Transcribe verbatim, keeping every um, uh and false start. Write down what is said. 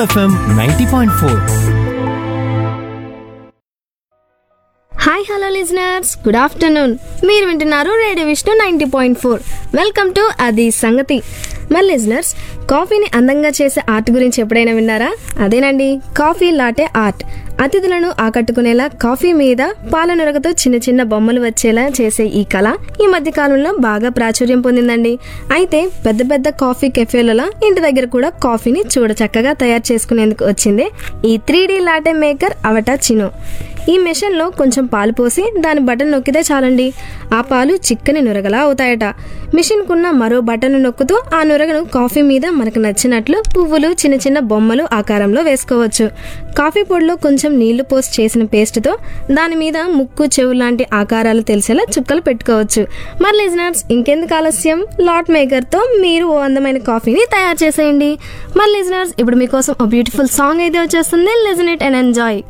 FM ninety point four. Hi hello listeners, good afternoon. మీరు వింటున్నారు radio Vishnu ninety point four. Welcome to అది సంగతి. మరి లిజనర్స్, కాఫీని అందంగా చేసే ఆర్ట్ గురించి ఎప్పుడైనా విన్నారా? అదేనండి, కాఫీ లాటే ఆర్ట్. అతిథులను ఆకట్టుకునేలా కాఫీ మీద పాల నురగతో చిన్న చిన్న బొమ్మలు వచ్చేలా చేసే ఈ కళ ఈ మధ్య కాలంలో బాగా ప్రాచుర్యం పొందిందండి. అయితే పెద్ద పెద్ద కాఫీ కెఫేలలో ఇంటి దగ్గర కూడా కాఫీని చూడ చక్కగా తయారు చేసుకునేందుకు వచ్చిందే ఈ త్రీ డి లాటే మేకర్ అవటా చినో. ఈ మెషిన్ లో కొంచెం పాలు పోసి దాని బటన్ నొక్కితే చాలండి, ఆ పాలు చిక్కని నురగలా అవుతాయట. మిషన్ కున్న మరో బటన్ నొక్కుతూ ఆ నురగను కాఫీ మీద మనకు నచ్చినట్లు పువ్వులు, చిన్న చిన్న బొమ్మలు ఆకారంలో వేసుకోవచ్చు. కాఫీ పొడిలో కొంచెం నీళ్లు పోసి చేసిన పేస్ట్ తో దాని మీద ముక్కు, చెవు లాంటి ఆకారాలు తెలిసేలా చుక్కలు పెట్టుకోవచ్చు. మరి లిజనర్స్, ఇంకెందుకు ఆలస్యం, లాట్ మేకర్ తో మీరు ఓ అందమైన కాఫీని తయారు చేసేయండి. మరి లిజనర్స్, ఇప్పుడు మీకోసం ఓ బ్యూటిఫుల్ సాంగ్ అయితే వచ్చేస్తుంది. Listen it and enjoy.